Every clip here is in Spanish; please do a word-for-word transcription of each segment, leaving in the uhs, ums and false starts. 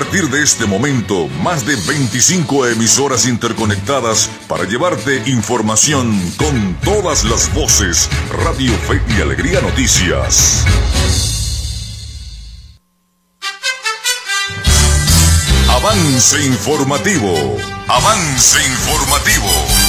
partir de este momento, más de veinticinco emisoras interconectadas para llevarte información con todas las voces. Radio Fe y Alegría Noticias. Avance informativo. Avance informativo.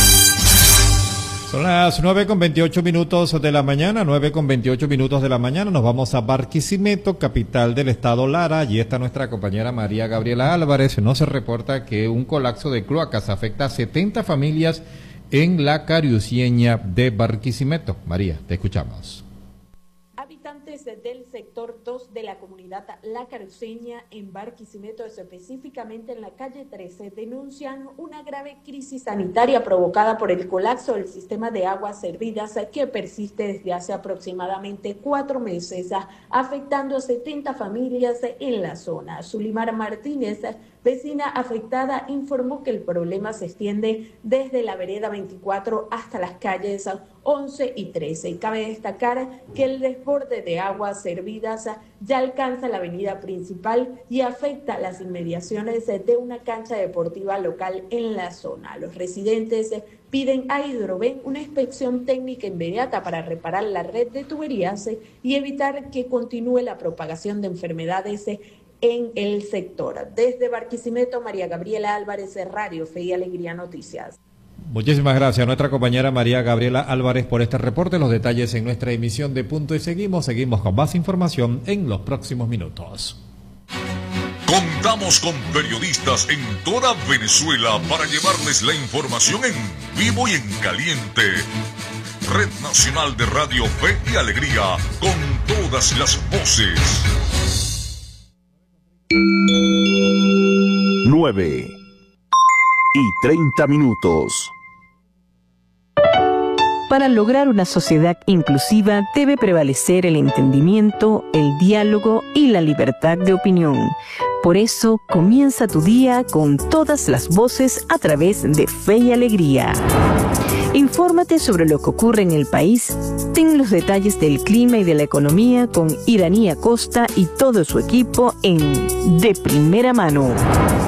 Son las nueve con veintiocho minutos de la mañana, nueve con veintiocho minutos de la mañana. Nos vamos a Barquisimeto, capital del estado Lara. Allí está nuestra compañera María Gabriela Álvarez. Nos reporta que un colapso de cloacas afecta a setenta familias en la Cariucieña de Barquisimeto. María, te escuchamos. Habitantes del sector dos de la comunidad La Cariucieña en Barquisimeto, específicamente en la calle trece, denuncian una grave crisis sanitaria provocada por el colapso del sistema de aguas servidas que persiste desde hace aproximadamente cuatro meses, afectando a setenta familias en la zona. Zulimar Martínez, vecina afectada, informó que el problema se extiende desde la vereda veinticuatro hasta las calles once y trece. Y cabe destacar que el desborde de aguas servidas ya alcanza la avenida principal y afecta las inmediaciones de una cancha deportiva local en la zona. Los residentes piden a Hidroven una inspección técnica inmediata para reparar la red de tuberías y evitar que continúe la propagación de enfermedades en el sector. Desde Barquisimeto, María Gabriela Álvarez, Radio Fe y Alegría Noticias. Muchísimas gracias a nuestra compañera María Gabriela Álvarez por este reporte. Los detalles en nuestra emisión de Punto y Seguimos. Seguimos con más información en los próximos minutos. Contamos con periodistas en toda Venezuela para llevarles la información en vivo y en caliente. Red Nacional de Radio Fe y Alegría, con todas las voces. nueve y treinta minutos. Para lograr una sociedad inclusiva debe prevalecer el entendimiento, el diálogo y la libertad de opinión. Por eso, comienza tu día con todas las voces a través de Fe y Alegría. Infórmate sobre lo que ocurre en el país. Ten los detalles del clima y de la economía con Iranía Costa y todo su equipo en De Primera Mano.